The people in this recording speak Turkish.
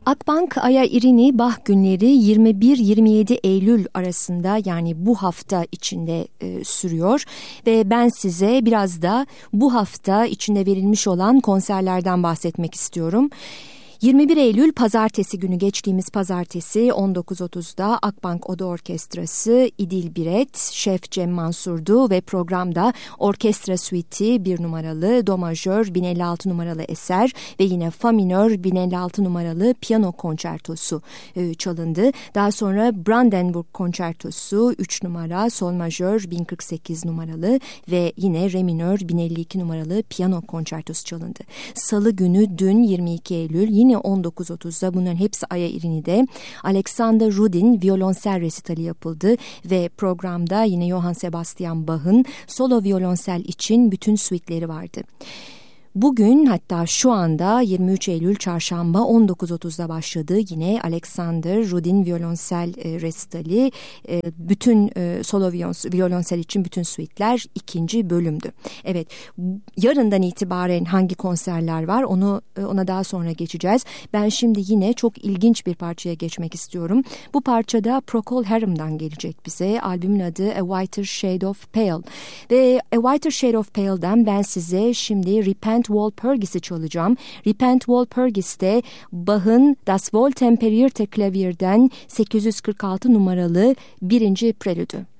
Akbank Aya İrini Bach günleri 21-27 Eylül arasında, yani bu hafta içinde sürüyor ve ben size biraz da bu hafta içinde verilmiş olan konserlerden bahsetmek istiyorum. 21 Eylül pazartesi günü, geçtiğimiz pazartesi 19.30'da Akbank Oda Orkestrası, İdil Biret, Şef Cem Mansurdu ve programda orkestra suite'i 1 numaralı, do majör 1056 numaralı eser ve yine fa minör 1056 numaralı piyano konçertosu çalındı. Daha sonra Brandenburg konçertosu 3 numara, sol majör 1048 numaralı ve yine re minör 1052 numaralı piyano konçertosu çalındı. Salı günü dün 22 Eylül yine 19.30'da bunların hepsi Aya İrini'de Alexander Rudin violonsel resitali yapıldı ve programda yine Johann Sebastian Bach'ın solo violonsel için bütün suite'leri vardı. Bugün, hatta şu anda 23 Eylül Çarşamba 19.30'da başladı yine Alexander Rudin violonsel resitali. Bütün solo violonsel için bütün suite'ler 2. bölümdü. Evet, yarından itibaren hangi konserler var ona daha sonra geçeceğiz. Ben şimdi yine çok ilginç bir parçaya geçmek istiyorum. Bu parçada Procol Harum'dan gelecek bize. Albümün adı A Whiter Shade of Pale ve A Whiter Shade of Pale'dan ben size şimdi Repent Walpurgis'i çalacağım. Repent Walpurgis'te Bach'ın Das Wohltemperierte Klavier'den 846 numaralı 1. prelüdü.